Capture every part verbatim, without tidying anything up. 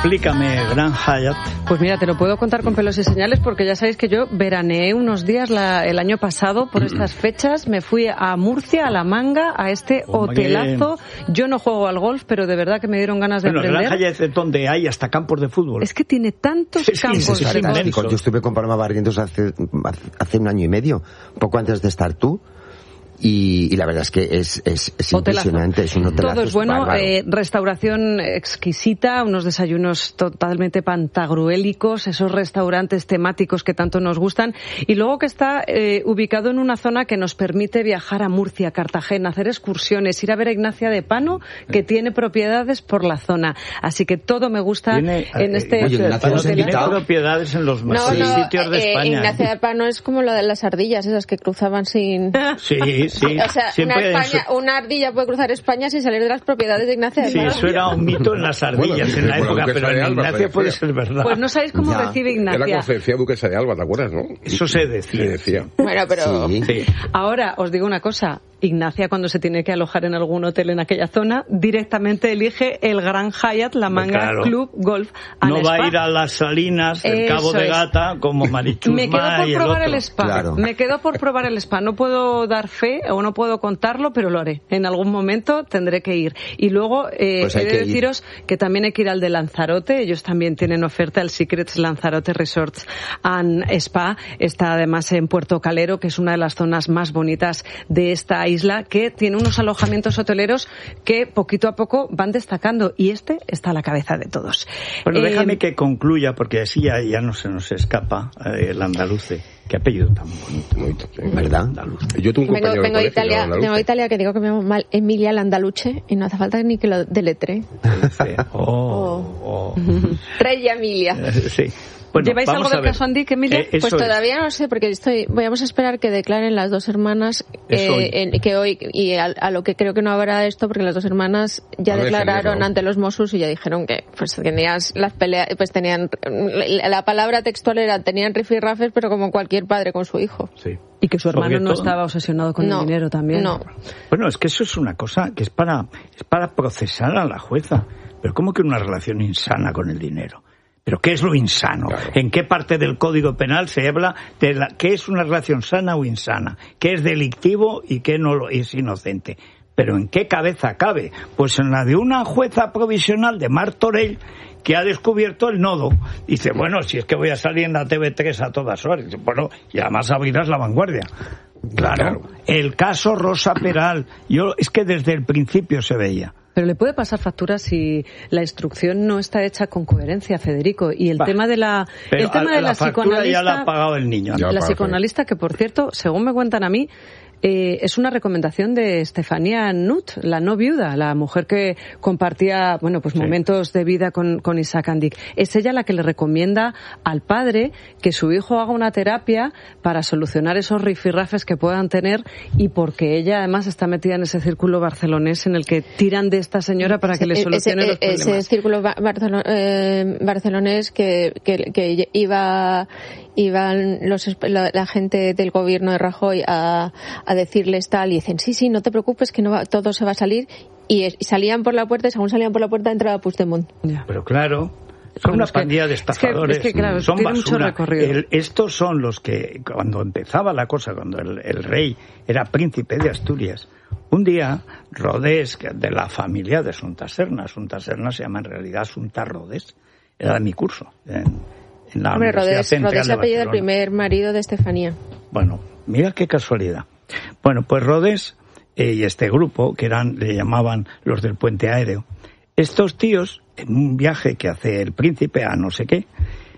Explícame, Grand Hyatt. Pues mira, te lo puedo contar con pelos y señales porque ya sabéis que yo veraneé unos días la, el año pasado por estas fechas. Me fui a Murcia, a La Manga, a este Hombre. hotelazo. Yo no juego al golf, pero de verdad que me dieron ganas de bueno, aprender. Grand Hyatt es donde hay hasta campos de fútbol. Es que tiene tantos Sí, sí, campos. sí, sí, de sí, golf. inmenso. Yo estuve con Paloma Barrientos hace, hace un año y medio, poco antes de estar tú. Y, y la verdad es que es, es, es impresionante, es un hotelazo. Todo es bueno, bárbaro. eh, restauración exquisita, unos desayunos totalmente pantagruélicos, esos restaurantes temáticos que tanto nos gustan, y luego que está eh, ubicado en una zona que nos permite viajar a Murcia, Cartagena, hacer excursiones, ir a ver a Ignacia de Pano, que tiene propiedades por la zona. Así que todo me gusta Tiene, en este oye, Ignacia, ¿nos tiene invitado? propiedades en los No, mejores no, sitios de eh, España. Ignacia de Pano es como la de las ardillas, esas que cruzaban sin... Sí, sí. O sea, una, Siempre España, eso- una ardilla puede cruzar España sin salir de las propiedades de Ignacia de Sí, Pano. eso era un mito en las ardillas Bueno, en la bueno, época, Duquesa pero de en Alba, Ignacia se puede decía. ser verdad. Pues no sabéis cómo Ya. recibe Era Ignacia. como se decía Duquesa de Alba, ¿te acuerdas, no? Eso se decía. Se decía. Bueno, pero... Sí. Sí. Ahora, os digo una cosa. Ignacia, cuando se tiene que alojar en algún hotel en aquella zona, directamente elige el Grand Hyatt, La Manga Claro. Club Golf and No va Spa. a ir a las Salinas del Eso Cabo de es. Gata como Marichusma Me quedo por y el probar otro. el spa. Claro. Me quedo por probar el spa. No puedo dar fe o no puedo contarlo, pero lo haré. En algún momento tendré que ir. Y luego eh, Pues he hay de que ir. deciros que también hay que ir al de Lanzarote. Ellos también tienen oferta, el Secrets Lanzarote Resorts and Spa. Está además en Puerto Calero, que es una de las zonas más bonitas de esta isla, que tiene unos alojamientos hoteleros que poquito a poco van destacando. Y este está a la cabeza de todos. Bueno, Eh, déjame que concluya, porque así ya, ya no se nos escapa eh, el andaluce. Qué apellido tan bonito. ¿Verdad? Andaluce. Yo tuve un Vengo, compañero vengo de de colegio Italia, andaluz. vengo de Italia que digo que me llamo mal Emilia Landaluce y no hace falta ni que lo deletre. Dice, oh, oh. Rey Emilia. Eh, sí. Bueno, ¿Lleváis vamos algo del a ver. caso Andic, Emilia? Eh, eso Pues es. todavía no sé, porque estoy. Vamos a esperar que declaren las dos hermanas Es hoy. eh, en- que hoy y a, a lo que creo que no habrá esto, porque las dos hermanas ya No dejen declararon eso. ante los Mossos y ya dijeron que pues tenías las peleas, pues tenían la, la palabra textual era tenían rifirrafes, pero como cualquier padre con su hijo. Sí. Y que su Sobre hermano no todo- estaba obsesionado con No, el dinero también. no. Bueno, es que eso es una cosa que es para, es para procesar a la jueza. Pero ¿cómo que una relación insana con el dinero? ¿Pero qué es lo insano? Claro. ¿En qué parte del Código Penal se habla de la, qué es una relación sana o insana? ¿Qué es delictivo y qué no lo es inocente? ¿Pero en qué cabeza cabe? Pues en la de una jueza provisional de Martorell que ha descubierto el nodo. Dice, bueno, si es que voy a salir en la T V tres a todas horas. Dice, bueno, y además abrirás La Vanguardia. Claro. El caso Rosa Peral. Yo, es que desde el principio se veía. Pero le puede pasar factura si la instrucción no está hecha con coherencia, Federico. Y el Bah, tema de la, Pero el tema a- de la la factura psicoanalista, ya la ha pagado el niño. Ya. la para psicoanalista que, por cierto, según me cuentan a mí, eh, es una recomendación de Estefanía Nut, la no viuda, la mujer que compartía, bueno, pues Sí. momentos de vida con, con Isaac Andic. Es ella la que le recomienda al padre que su hijo haga una terapia para solucionar esos rifirrafes que puedan tener, y porque ella además está metida en ese círculo barcelonés en el que tiran de esta señora para que le Ese- solucione ese, los problemas. ese círculo ba- barcelo- eh, barcelonés que, que, que iba iban los la, la gente del gobierno de Rajoy a, a decirles tal y dicen sí sí no te preocupes que no va, todo se va a salir y, es- y salían por la puerta y según salían por la puerta entraba Puigdemont. Ya. Pero claro, son Bueno, una es que- pandilla de es que- estafadores. es que, claro, son tiene mucho basura. recorrido. El- estos son los que, cuando empezaba la cosa, cuando el, el rey era príncipe de Asturias, un día Rodés, que de la familia de Asunta Serna, Asunta Serna se llama en realidad Asunta Rodés, era de mi curso en, en la Hombre, Universidad Rodés, Central Rodés de apellido del Barcelona. primer marido de Estefanía. Bueno, mira qué casualidad. Bueno, pues Rodés eh, y este grupo, que eran, le llamaban los del puente aéreo, estos tíos, en un viaje que hace el príncipe a no sé qué,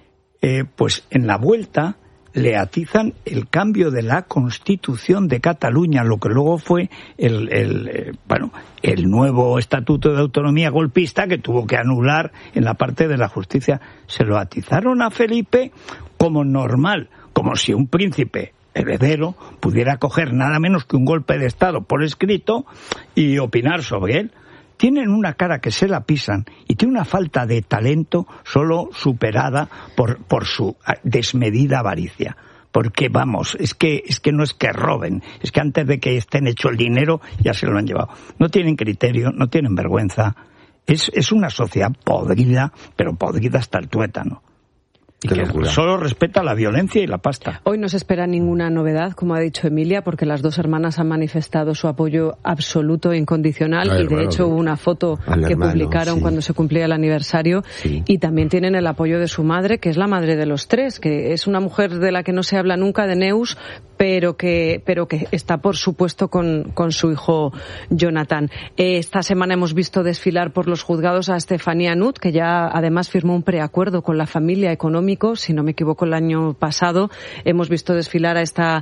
eh, pues en la vuelta le atizan el cambio de la Constitución de Cataluña, lo que luego fue el, el eh, bueno, el nuevo Estatuto de Autonomía golpista que tuvo que anular en la parte de la justicia. Se lo atizaron a Felipe como normal, como si un príncipe heredero pudiera coger nada menos que un golpe de Estado por escrito y opinar sobre él. Tienen una cara que se la pisan y tiene una falta de talento solo superada por, por su desmedida avaricia. Porque, vamos, es que, es que no es que roben, es que antes de que estén hecho el dinero ya se lo han llevado. No tienen criterio, no tienen vergüenza. Es, es una sociedad podrida, pero podrida hasta el tuétano. Y que solo respeta la violencia y la pasta. Hoy no se espera ninguna novedad, como ha dicho Emilia, porque las dos hermanas han manifestado su apoyo absoluto e incondicional. Ay, y de hermano, hecho hubo una foto que hermano, publicaron sí. cuando se cumplía el aniversario. Sí. Y también tienen el apoyo de su madre, que es la madre de los tres, que es una mujer de la que no se habla nunca, de Neus, pero que, pero que está, por supuesto, con, con su hijo Jonathan. Esta semana hemos visto desfilar por los juzgados a Estefanía Nut, que ya además firmó un preacuerdo con la familia económica. Si no me equivoco, el año pasado hemos visto desfilar a esta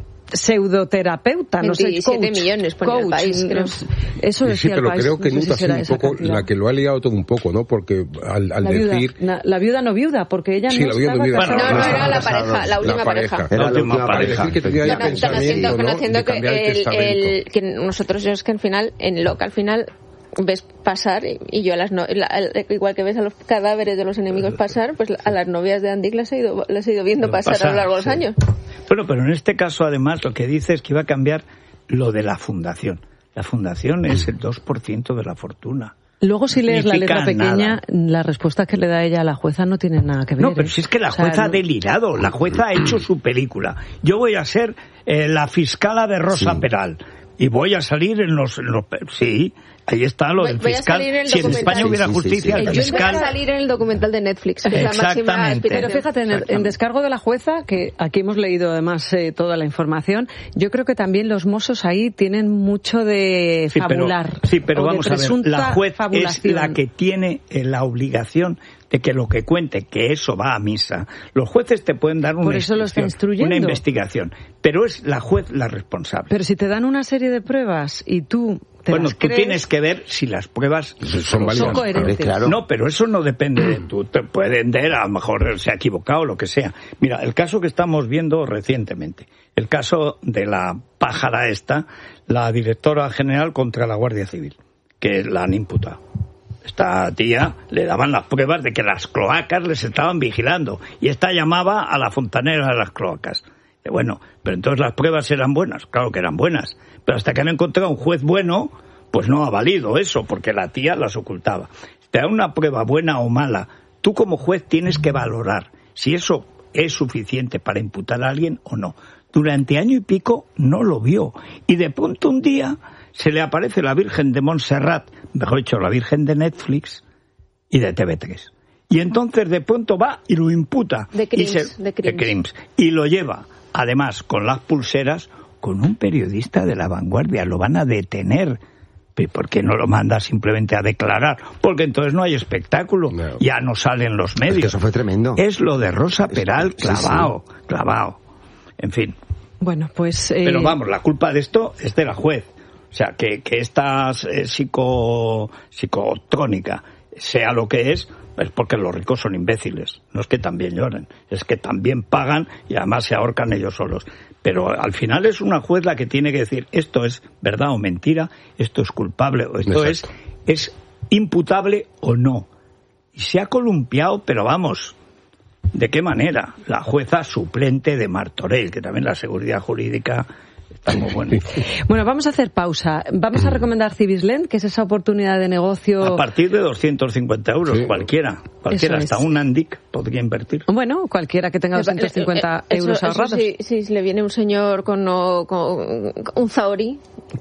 pseudoterapeuta, no sé, veintisiete millones por el país, creo. Eso decía sí, sí, pero el país, creo que no sé Nut si ha sido un poco cantidad. La que lo ha liado todo un poco, ¿no? Porque al, al la decir... Viuda, la viuda no viuda, porque ella sí, no la viuda estaba no, casada. No, no, era la pareja, la última la pareja. pareja. Era la última pareja. Decir que tenía ya pensamiento, están haciendo, ¿no? que, el el, el, que nosotros es que al final, en lo que al final ves pasar, y yo a las no, la, igual que ves a los cadáveres de los enemigos pasar, pues a las novias de Andic las he ido, las he ido viendo pasar, pasar a lo largo de los sí. años. Bueno, pero en este caso además lo que dice es que iba a cambiar lo de la fundación. La fundación es el dos por ciento de la fortuna. Luego, si lees la letra pequeña, nada. La respuesta que le da ella a la jueza no tiene nada que ver. No, pero si es que la jueza o sea, ha delirado, la jueza ha hecho su película. Yo voy a ser eh, la fiscala de Rosa sí. Peral y voy a salir en los, en los... Sí, ahí está lo voy, del voy fiscal. En si en España hubiera sí, sí, justicia, sí, sí. el Yo fiscal... voy a salir en el documental de Netflix, que es la máxima aspiración. Pero fíjate, en, el, en descargo de la jueza, que aquí hemos leído además eh, toda la información, yo creo que también los mozos ahí tienen mucho de sí, fabular. Pero, sí, pero vamos a ver, la juez es la que tiene la obligación de que lo que cuente, que eso va a misa. Los jueces te pueden dar una, Por eso lo está instruyendo. una investigación, pero es la juez la responsable. Pero si te dan una serie de pruebas y tú te bueno, las tú crees, tienes que ver si las pruebas son, son coherentes. Claro. No, pero eso no depende de tú. Te pueden ver, a lo mejor se ha equivocado o lo que sea. Mira, el caso que estamos viendo recientemente, el caso de la pájara esta, la directora general contra la Guardia Civil, que la han imputado. Esta tía le daban las pruebas de que las cloacas les estaban vigilando y esta llamaba a la fontanera de las cloacas. Y bueno, pero entonces las pruebas eran buenas, claro que eran buenas, pero hasta que han encontrado un juez bueno, pues no ha valido eso, porque la tía las ocultaba. Te da una prueba buena o mala, tú como juez tienes que valorar si eso es suficiente para imputar a alguien o no. Durante año y pico no lo vio y de pronto un día se le aparece la Virgen de Montserrat, mejor dicho, la Virgen de Netflix y de T V tres. Y entonces de pronto va y lo imputa. De crims, y se, de crims. de crims. Y lo lleva, además, con las pulseras, con un periodista de La Vanguardia. Lo van a detener. ¿Por qué no lo manda simplemente a declarar? Porque entonces no hay espectáculo. No. Ya no salen los medios. Es que eso fue tremendo. Es lo de Rosa Peral clavado, sí, sí. clavado. En fin. Bueno, pues... Eh... Pero vamos, la culpa de esto es de la juez. O sea, que, que esta eh, psico, psicotrónica sea lo que es, es porque los ricos son imbéciles. No es que también lloren, es que también pagan y además se ahorcan ellos solos. Pero al final es una juez la que tiene que decir esto es verdad o mentira, esto es culpable o esto es, es imputable o no. Y se ha columpiado, pero vamos, ¿de qué manera? La jueza suplente de Martorell, que también la seguridad jurídica... Está muy bueno. Bueno, vamos a hacer pausa. Vamos a recomendar Civislend, que es esa oportunidad de negocio... A partir de doscientos cincuenta euros, sí. cualquiera. Cualquiera, hasta un Andic podría invertir. Bueno, cualquiera que tenga doscientos cincuenta eso, euros eso, ahorrados. Sí, sí, si le viene un señor con, no, con un zaori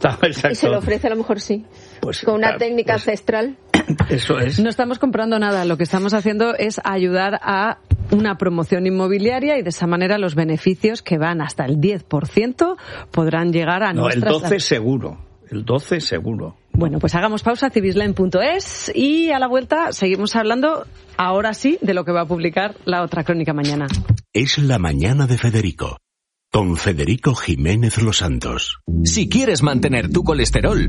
y se lo ofrece, a lo mejor sí. Pues, con una claro, técnica pues, ancestral. Eso es. No estamos comprando nada. Lo que estamos haciendo es ayudar a una promoción inmobiliaria y de esa manera los beneficios, que van hasta el diez por ciento, podrán llegar a no, nuestras... No, el doce seguro. El doce seguro. Bueno, pues hagamos pausa, civislend punto es, y a la vuelta seguimos hablando, ahora sí, de lo que va a publicar la otra crónica mañana. Es la mañana de Federico, con Federico Jiménez Los Santos. Si quieres mantener tu colesterol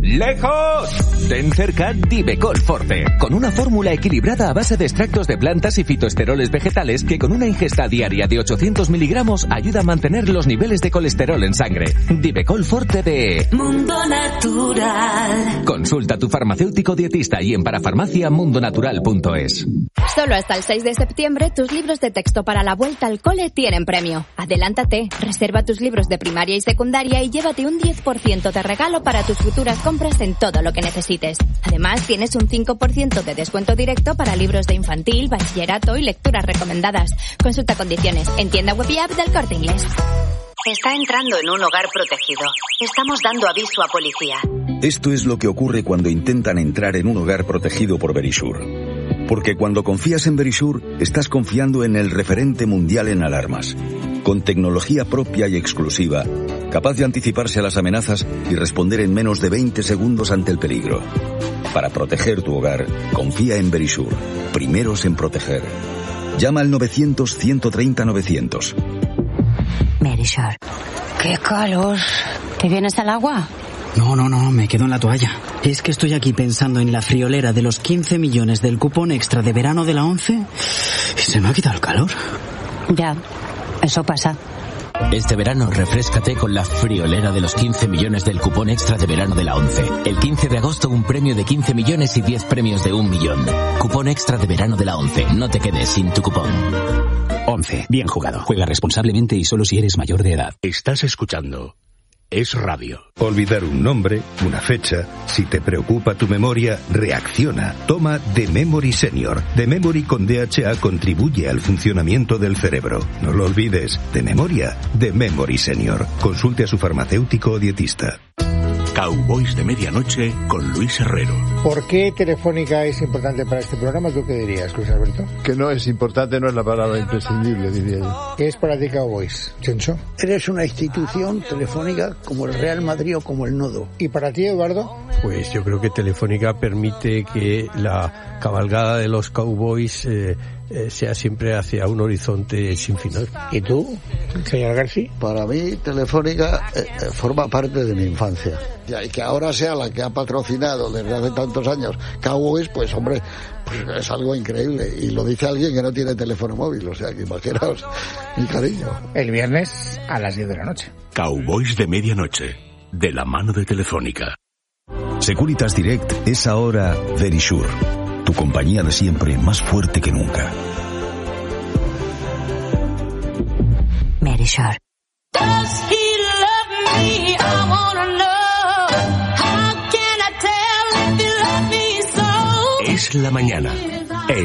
lejos, ten cerca Divecol Forte, con una fórmula equilibrada a base de extractos de plantas y fitoesteroles vegetales que con una ingesta diaria de ochocientos miligramos ayuda a mantener los niveles de colesterol en sangre. Divecol Forte de Mundo Natural. Consulta a tu farmacéutico dietista y en parafarmacia mundo natural punto es. Solo hasta el seis de septiembre, tus libros de texto para la vuelta al cole tienen premio. Adelántate, reserva tus libros de primaria y secundaria y llévate un diez por ciento de regalo para tus futuras compras en todo lo que necesites. Además, tienes un cinco por ciento de descuento directo para libros de infantil, bachillerato y lecturas recomendadas. Consulta condiciones en tienda web y app del Corte Inglés. Está entrando en un hogar protegido. Estamos dando aviso a policía. Esto es lo que ocurre cuando intentan entrar en un hogar protegido por Verisure. Porque cuando confías en Verisure, estás confiando en el referente mundial en alarmas. Con tecnología propia y exclusiva, capaz de anticiparse a las amenazas y responder en menos de veinte segundos ante el peligro. Para proteger tu hogar, confía en Verisure. Primeros en proteger. Llama al novecientos, ciento treinta, novecientos. Verisure. ¡Qué calor! ¿Te vienes al agua? No, no, no, me quedo en la toalla. Es que estoy aquí pensando en la friolera de los quince millones del cupón extra de verano de la ONCE y se me ha quitado el calor. Ya, eso pasa. Este verano refréscate con la friolera de los quince millones del cupón extra de verano de la ONCE. El quince de agosto un premio de quince millones y diez premios de un millón. Cupón extra de verano de la ONCE. No te quedes sin tu cupón. ONCE. Bien jugado. Juega responsablemente y solo si eres mayor de edad. Estás escuchando Es Radio. Olvidar un nombre, una fecha. Si te preocupa tu memoria, reacciona. Toma The Memory Senior. The Memory con D H A contribuye al funcionamiento del cerebro. No lo olvides. De memoria, The Memory Senior. Consulte a su farmacéutico o dietista. Cowboys de Medianoche con Luis Herrero. ¿Por qué Telefónica es importante para este programa? ¿Tú qué dirías, Luis Alberto? Que no es importante, no es la palabra imprescindible, diría yo. ¿Qué es para ti Cowboys, Chencho? Eres una institución telefónica como el Real Madrid o como el Nodo. ¿Y para ti, Eduardo? Pues yo creo que Telefónica permite que la cabalgada de los Cowboys eh, eh, sea siempre hacia un horizonte sin final. ¿Y tú, señor García? Para mí, Telefónica eh, eh, forma parte de mi infancia. Y que ahora sea la que ha patrocinado desde hace tantos años Cowboys, pues hombre, pues es algo increíble. Y lo dice alguien que no tiene teléfono móvil, o sea que imaginaos mi cariño. El viernes a las diez de la noche. Cowboys de Medianoche, de la mano de Telefónica. Securitas Direct es ahora Verisure, tu compañía de siempre más fuerte que nunca. Verisure. Es la mañana.